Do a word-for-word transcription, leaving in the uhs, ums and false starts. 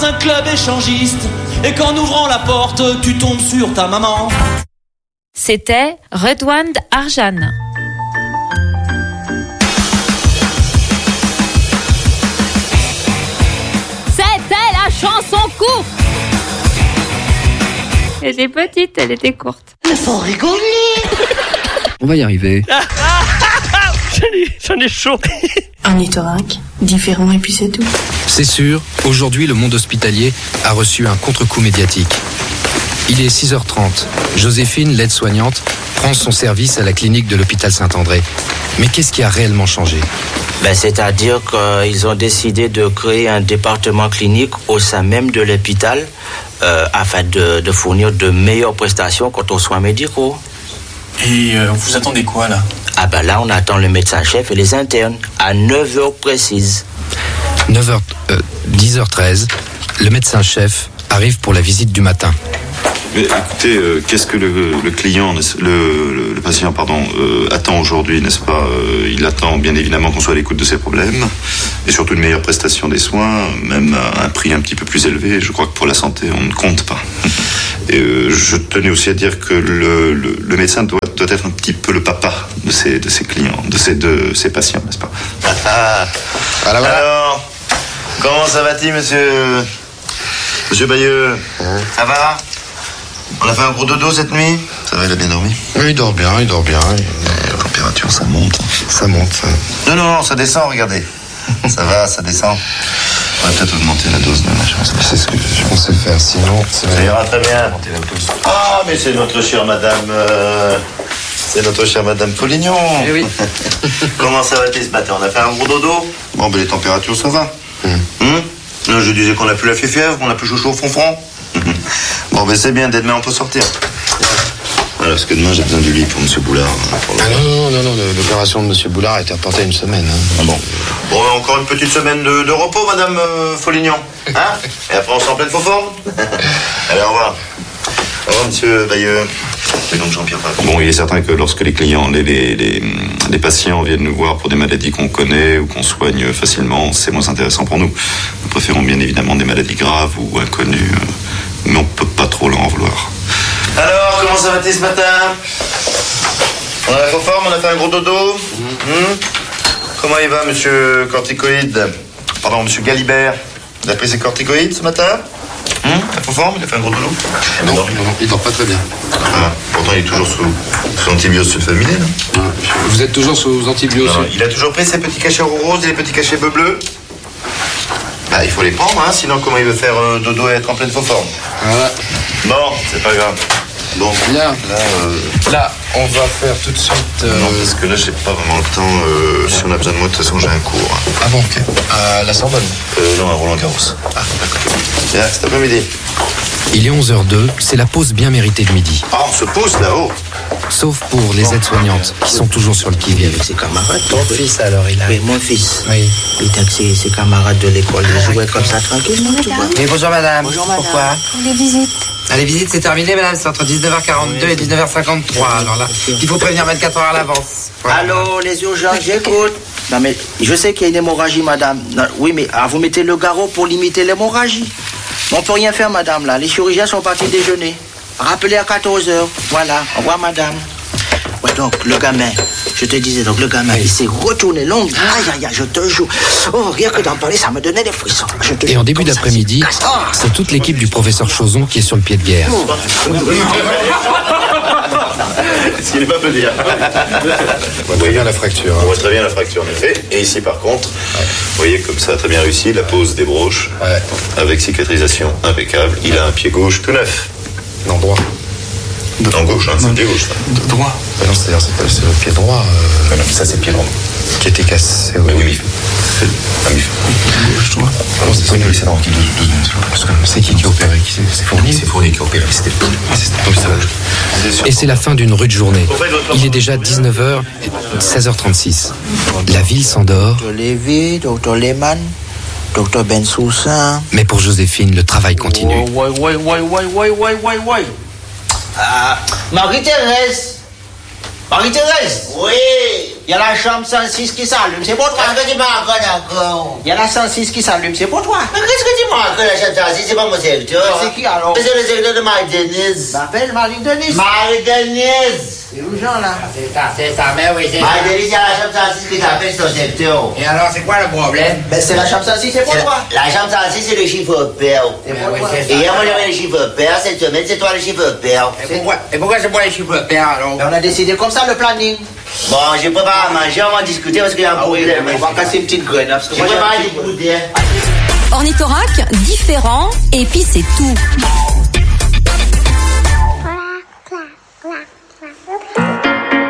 Un club échangiste, et qu'en ouvrant la porte, tu tombes sur ta maman. C'était Redouane Arjan. C'était la chanson courte. Elle était petite, elle était courte. Mais faut rigoler. On va y arriver. J'en ai, j'en ai chaud. Un nitorac, différent et puis c'est tout. C'est sûr, aujourd'hui le monde hospitalier a reçu un contre-coup médiatique. Il est six heures trente. Joséphine, l'aide-soignante, prend son service à la clinique de l'hôpital Saint-André. Mais qu'est-ce qui a réellement changé ? Ben, c'est-à-dire qu'ils ont décidé de créer un département clinique au sein même de l'hôpital euh, afin de, de fournir de meilleures prestations quant aux soins médicaux. Et euh, vous attendez quoi là ? Ah ben là, on attend le médecin-chef et les internes à neuf heures précises. neuf heures, euh, dix heures treize, le médecin-chef arrive pour la visite du matin. Mais écoutez, euh, qu'est-ce que le, le client, le, le, le patient, pardon, euh, attend aujourd'hui, n'est-ce pas ? euh, Il attend bien évidemment qu'on soit à l'écoute de ses problèmes et surtout une meilleure prestation des soins, même à un prix un petit peu plus élevé. Je crois que pour la santé, on ne compte pas. Et euh, je tenais aussi à dire que le, le, le médecin doit, doit être un petit peu le papa de ses, de ses clients, de ses, de ses patients, n'est-ce pas ? Ah, voilà, voilà. Alors, comment ça va-t-il, monsieur Monsieur Bayeux, hein? Ça va? On a fait un gros dodo cette nuit? Ça va, il a bien dormi ? Oui, il dort bien, il dort bien. La température, ça monte. Ça monte. Ça... Non, non, non, ça descend, regardez. Ça va, ça descend. On va peut-être augmenter la dose de machin. C'est ce que je pensais faire, sinon... Ça ira très bien. Ah, mais c'est notre chère madame... Euh... C'est notre chère madame Polignon. Eh oui. Comment ça va-t-il ce matin? On a fait un gros dodo? Bon, ben les températures, ça va. Hum. Hum? Non, je disais qu'on n'a plus la fièvre, qu'on n'a plus chaud chaud au fond-fond. Bon, ben c'est bien, dès demain on peut sortir. Voilà, parce que demain j'ai besoin du lit pour monsieur Boulard. Pour ah non, non, non, non, l'opération de monsieur Boulard a été reportée une semaine. Hein. Ah bon. Bon, encore une petite semaine de, de repos, madame euh, Folignon. Hein? Et après on sera en pleine faux forme. Allez, au revoir. Au revoir, monsieur Bayeux. Et donc Jean-Pierre Papin. Bon, il est certain que lorsque les clients, les, les, les, les patients viennent nous voir pour des maladies qu'on connaît ou qu'on soigne facilement, c'est moins intéressant pour nous. Nous préférons bien évidemment des maladies graves ou inconnues, mais on peut pas trop leur en vouloir. Alors, comment ça va-t-il ce matin? On a la faux forme, on a fait un gros dodo. Mmh. Mmh. Comment il va, monsieur Corticoïde? Pardon, monsieur Galibert. Il a pris ses corticoïdes ce matin? Hum, la faux forme, il a fait un gros dodo. Non, non, non, il dort pas très bien. Ah, pourtant, il est toujours sous, sous antibiotiques sulfaminé, là. Ah, vous êtes toujours sous antibiotiques? Il a toujours pris ses petits cachets roses et les petits cachets bleu-bleu. Bah, il faut les prendre, hein, sinon comment il veut faire euh, dodo et être en pleine faux forme? Voilà. Bon, c'est pas grave. Bon, bien. Là, euh... là, on va faire tout de suite... Euh... Non, parce que là, j'ai pas vraiment le temps. Euh, si on a besoin de moi, de toute façon, j'ai un cours. Hein. Ah bon, ok. À la Sorbonne? Euh, non, à Roland-Garros. Ah, d'accord. Bien, cet après-midi. Il est onze heures deux, c'est la pause bien méritée de midi. Ah, on se pousse là-haut. Sauf pour les aides-soignantes qui sont toujours sur le qui-vive. Avec ses camarades. Ton fils, alors, il a... Oui, mon fils. Oui. Il était avec ses, ses camarades de l'école. Il jouait comme ça tranquillement, tu vois. Oui, bonjour madame. Bonjour madame. Pourquoi? Pour les visites. Ah, les visites, c'est terminé, madame. C'est entre dix-neuf heures quarante-deux oui, et dix-neuf heures cinquante-trois. Alors là, il faut prévenir vingt-quatre heures à l'avance. Voilà. Allô, les urgences, j'écoute. Non, mais je sais qu'il y a une hémorragie, madame. Non, oui, mais ah, vous mettez le garrot pour limiter l'hémorragie. On peut rien faire, madame, là. Les chirurgiens sont partis déjeuner. Rappelez à quatorze heures. Voilà. Au revoir, madame. Ouais, donc, le gamin. Je te disais, donc, le gamin, il s'est retourné long. Aïe, aïe, aïe, je te jure. Oh, rien que d'en parler, ça me donnait des frissons. Je te Et en début d'après-midi, c'est toute l'équipe du professeur Chauson qui est sur le pied de guerre. Ce qu'il n'est pas peu dire. On voit très bien la fracture. On voit très bien la fracture, en effet. Et ici, par contre, ouais. Vous voyez comme ça, très bien réussi, la pose des broches, ouais. Avec cicatrisation impeccable. Il a un pied gauche tout neuf. Non, droit. En gauche, hein, c'est le pied gauche, ça. Droit. Ah non, c'est-à-dire, c'est, c'est le pied droit. Euh... Non, ça, c'est le pied droit. Qui était cassé. Oui, oui, oui. C'est un bif. Gauche, droit. Alors, c'est pas une c'est dans qui deux secondes. C'est qui qui a opéré? C'est Fournier? C'est Fournier qui a opéré. C'était le Et c'est la fin d'une rude journée. Il est déjà dix-neuf heures et seize heures trente-six. La ville s'endort. Docteur Lévy, docteur Lehmann, docteur Bensoussin. Mais pour Joséphine, le travail continue. Ouais, ouais, ouais, ouais, ouais, ouais, ouais, ouais. Ah, Marie-Thérèse. Marie-Thérèse. Oui. Il y a la chambre cent six qui s'allume, c'est pour toi. Qu'est-ce que tu m'as encore d'accord? Il y a la cent six qui s'allume, c'est pour toi. Mais qu'est-ce que tu m'as encore la chambre cent six? C'est pas mon secteur. C'est qui alors? C'est le secteur de Marie-Denise. M'appelle Marie-Denise. Marie-Denise. C'est urgent là. C'est ça, c'est ça, mais oui, c'est ça. Marie-Denise, il y a la chambre cent six qui t'appelle sur ton secteur. Et alors, c'est quoi le problème? Ben c'est la chambre cent six, c'est pour toi. La chambre cent six, c'est le chiffre pair. C'est pour toi. Et hier, moi, j'avais le chiffre pair. Cette semaine, c'est toi le chiffre pair. Et pourquoi, et pourquoi c'est moi les chiffres pairs alors? Ben, on a décidé comme ça le planning. Bon, je prépare à manger, on va discuter parce qu'il y a un Ah oui, problème. on va casser une petite graine. Parce que Je moi, j'ai prépare un à petit peu- discuter. Ornithorac, différent, et puis c'est tout.